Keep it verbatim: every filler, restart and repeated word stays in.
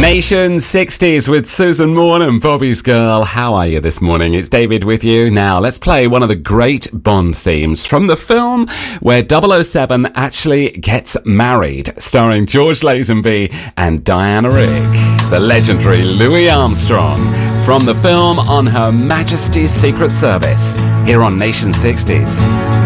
Nation sixties with Susan Morn and Bobby's Girl. How are you this morning? It's David with you. Now, let's play one of the great Bond themes from the film where double oh seven actually gets married, starring George Lazenby and Diana Rigg. The legendary Louis Armstrong from the film on Her Majesty's Secret Service here on Nation sixties.